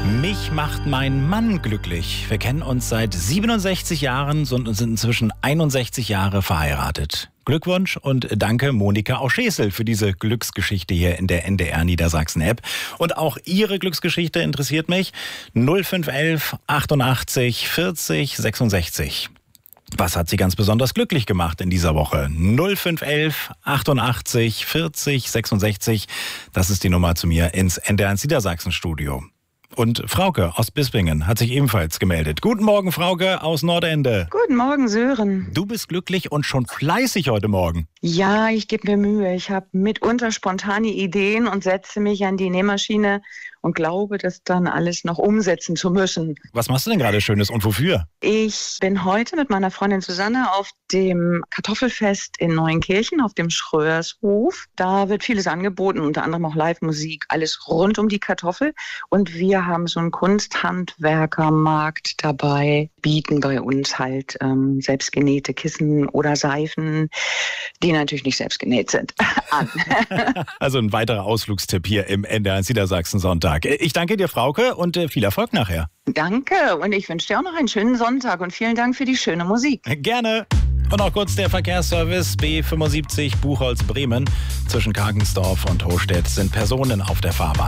Mich macht mein Mann glücklich. Wir kennen uns seit 67 Jahren und sind inzwischen 61 Jahre verheiratet. Glückwunsch und danke Monika Auschesel für diese Glücksgeschichte hier in der NDR Niedersachsen App. Und auch Ihre Glücksgeschichte interessiert mich. 0511 88 40 66. Was hat Sie ganz besonders glücklich gemacht in dieser Woche? 0511 88 40 66. Das ist die Nummer zu mir ins NDR Niedersachsen Studio. Und Frauke aus Bispingen hat sich ebenfalls gemeldet. Guten Morgen, Frauke aus Nordende. Guten Morgen, Sören. Du bist glücklich und schon fleißig heute Morgen. Ja, ich gebe mir Mühe. Ich habe mitunter spontane Ideen und setze mich an die Nähmaschine und glaube, das dann alles noch umsetzen zu müssen. Was machst du denn gerade Schönes und wofür? Ich bin heute mit meiner Freundin Susanne auf dem Kartoffelfest in Neuenkirchen auf dem Schröershof. Da wird vieles angeboten, unter anderem auch Live-Musik, alles rund um die Kartoffel. Und wir haben so einen Kunsthandwerkermarkt dabei, bieten bei uns halt selbstgenähte Kissen oder Seifen, die natürlich nicht selbst genäht sind, an. Also ein weiterer Ausflugstipp hier im NDR Niedersachsen Sonntag. Ich danke dir, Frauke, und viel Erfolg nachher. Danke und ich wünsche dir auch noch einen schönen Sonntag und vielen Dank für die schöne Musik. Gerne. Und auch kurz der Verkehrsservice B75 Buchholz-Bremen. Zwischen Kargensdorf und Hochstedt sind Personen auf der Fahrbahn.